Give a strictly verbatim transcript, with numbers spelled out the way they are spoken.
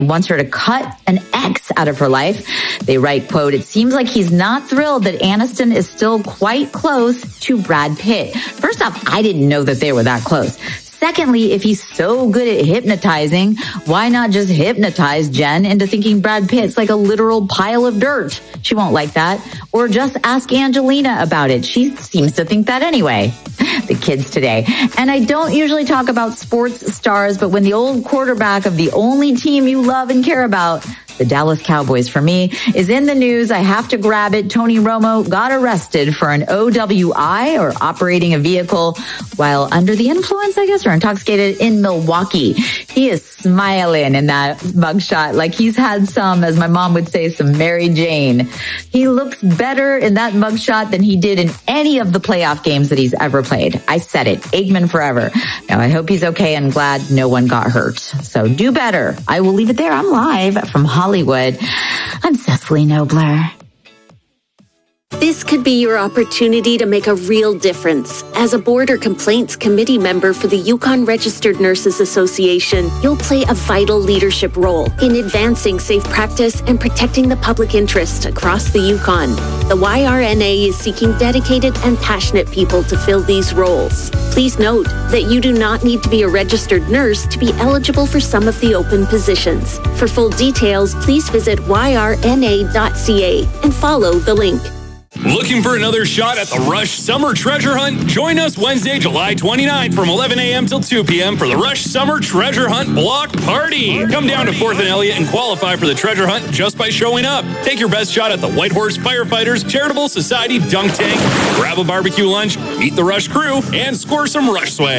wants her to cut an X out of her life. They write, quote, "It seems like he's not thrilled that Aniston is still quite close to Brad Pitt." First off, I didn't know that they were that close. Secondly, if he's so good at hypnotizing, why not just hypnotize Jen into thinking Brad Pitt's like a literal pile of dirt? She won't like that. Or just ask Angelina about it. She seems to think that anyway. The kids today. And I don't usually talk about sports stars, but when the old quarterback of the only team you love and care about, the Dallas Cowboys for me, is in the news, I have to grab it. Tony Romo got arrested for an O W I, or operating a vehicle while under the influence, I guess, or intoxicated, in Milwaukee. He is smiling in that mugshot like he's had some, as my mom would say, some Mary Jane. He looks better in that mugshot than he did in any of the playoff games that he's ever played. I said it. Eggman forever. Now, I hope he's okay and glad no one got hurt. So do better. I will leave it there. I'm live from Hollywood. I'm Cecily Nobler. This could be your opportunity to make a real difference. As a board or complaints committee member for the Yukon Registered Nurses Association, you'll play a vital leadership role in advancing safe practice and protecting the public interest across the Yukon. The Y R N A is seeking dedicated and passionate people to fill these roles. Please note that you do not need to be a registered nurse to be eligible for some of the open positions. For full details, please visit y r n a dot c a and follow the link. Looking for another shot at the Rush Summer Treasure Hunt? Join us Wednesday, July twenty-ninth from eleven a.m. till two p.m. for the Rush Summer Treasure Hunt Block Party. Come down to fourth and Elliott and qualify for the treasure hunt just by showing up. Take your best shot at the White Horse Firefighters Charitable Society Dunk Tank, grab a barbecue lunch, meet the Rush crew, and score some Rush swag.